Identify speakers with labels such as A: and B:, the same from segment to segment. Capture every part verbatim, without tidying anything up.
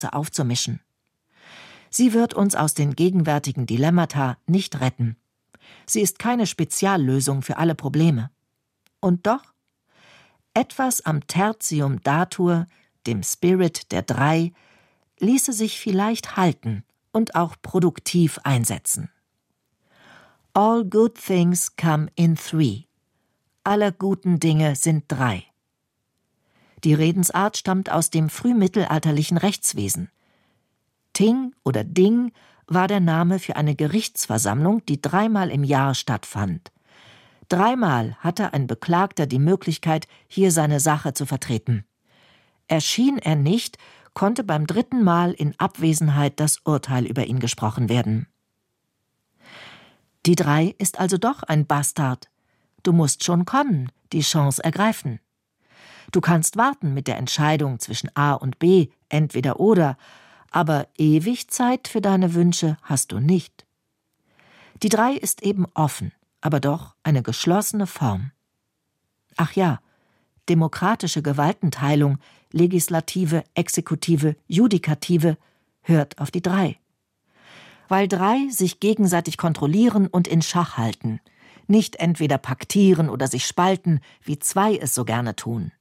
A: aufzumischen. Sie wird uns aus den gegenwärtigen Dilemmata nicht retten. Sie ist keine Speziallösung für alle Probleme. Und doch, etwas am Tertium datur, dem Spirit der Drei, ließe sich vielleicht halten und auch produktiv einsetzen. All good things come in three. Alle guten Dinge sind drei. Die Redensart stammt aus dem frühmittelalterlichen Rechtswesen. Ting oder Ding war der Name für eine Gerichtsversammlung, die dreimal im Jahr stattfand. Dreimal hatte ein Beklagter die Möglichkeit, hier seine Sache zu vertreten. Erschien er nicht, konnte beim dritten Mal in Abwesenheit das Urteil über ihn gesprochen werden. Die Drei ist also doch ein Bastard. Du musst schon kommen, die Chance ergreifen. Du kannst warten mit der Entscheidung zwischen A und B, entweder oder, aber ewig Zeit für deine Wünsche hast du nicht. Die Drei ist eben offen, aber doch eine geschlossene Form. Ach ja, demokratische Gewaltenteilung, Legislative, Exekutive, Judikative, hört auf die Drei. Weil drei sich gegenseitig kontrollieren und in Schach halten, nicht entweder paktieren oder sich spalten, wie zwei es so gerne tun.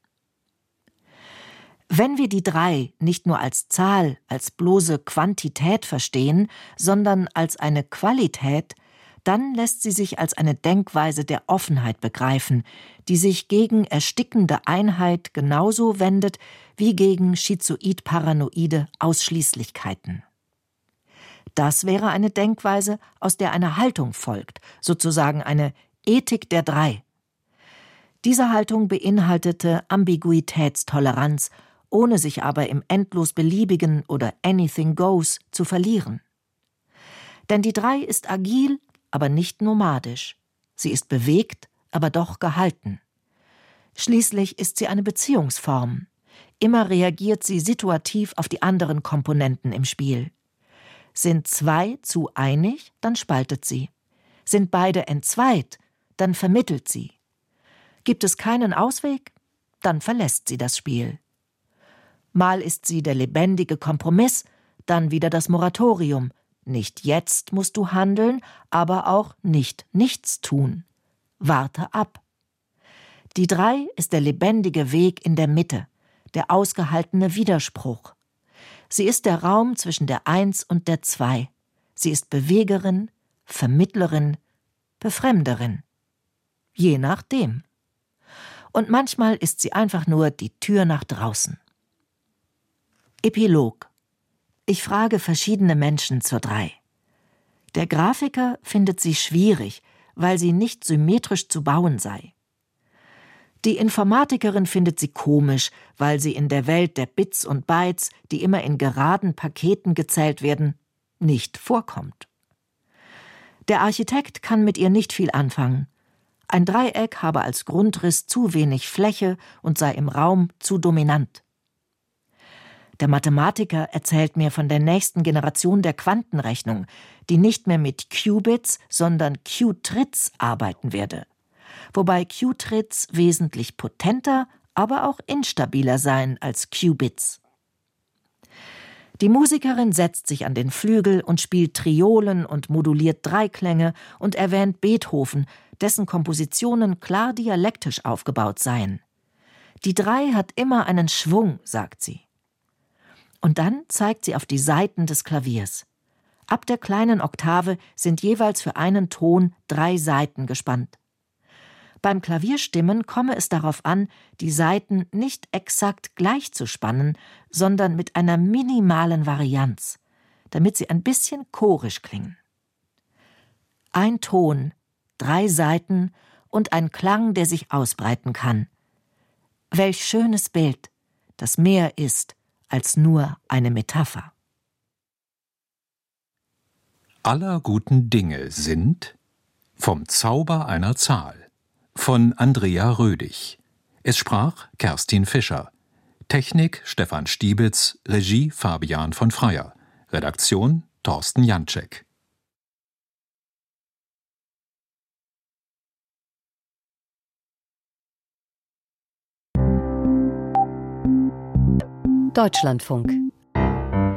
A: Wenn wir die Drei nicht nur als Zahl, als bloße Quantität verstehen, sondern als eine Qualität, dann lässt sie sich als eine Denkweise der Offenheit begreifen, die sich gegen erstickende Einheit genauso wendet wie gegen schizoid-paranoide Ausschließlichkeiten. Das wäre eine Denkweise, aus der eine Haltung folgt, sozusagen eine Ethik der Drei. Diese Haltung beinhaltete Ambiguitätstoleranz, ohne sich aber im endlos Beliebigen oder Anything Goes zu verlieren. Denn die Drei ist agil, aber nicht nomadisch. Sie ist bewegt, aber doch gehalten. Schließlich ist sie eine Beziehungsform. Immer reagiert sie situativ auf die anderen Komponenten im Spiel. Sind zwei zu einig, dann spaltet sie. Sind beide entzweit, dann vermittelt sie. Gibt es keinen Ausweg, dann verlässt sie das Spiel. Mal ist sie der lebendige Kompromiss, dann wieder das Moratorium. Nicht jetzt musst du handeln, aber auch nicht nichts tun. Warte ab. Die Drei ist der lebendige Weg in der Mitte, der ausgehaltene Widerspruch. Sie ist der Raum zwischen der Eins und der Zwei. Sie ist Bewegerin, Vermittlerin, Befremderin. Je nachdem. Und manchmal ist sie einfach nur die Tür nach draußen. Epilog. Ich frage verschiedene Menschen zur Drei. Der Grafiker findet sie schwierig, weil sie nicht symmetrisch zu bauen sei. Die Informatikerin findet sie komisch, weil sie in der Welt der Bits und Bytes, die immer in geraden Paketen gezählt werden, nicht vorkommt. Der Architekt kann mit ihr nicht viel anfangen. Ein Dreieck habe als Grundriss zu wenig Fläche und sei im Raum zu dominant. Der Mathematiker erzählt mir von der nächsten Generation der Quantenrechnung, die nicht mehr mit Qubits, sondern Qtrits arbeiten werde. Wobei Qtrits wesentlich potenter, aber auch instabiler seien als Qubits. Die Musikerin setzt sich an den Flügel und spielt Triolen und moduliert Dreiklänge und erwähnt Beethoven, dessen Kompositionen klar dialektisch aufgebaut seien. Die Drei hat immer einen Schwung, sagt sie. Und dann zeigt sie auf die Saiten des Klaviers. Ab der kleinen Oktave sind jeweils für einen Ton drei Saiten gespannt. Beim Klavierstimmen komme es darauf an, die Saiten nicht exakt gleich zu spannen, sondern mit einer minimalen Varianz, damit sie ein bisschen chorisch klingen. Ein Ton, drei Saiten und ein Klang, der sich ausbreiten kann. Welch schönes Bild, das mehr ist als nur eine Metapher.
B: Aller guten Dinge sind vom Zauber einer Zahl von Andrea Rödig. Es sprach Kerstin Fischer. Technik Stefan Stiebitz, Regie Fabian von Freyer. Redaktion Thorsten Janczek.
C: Deutschlandfunk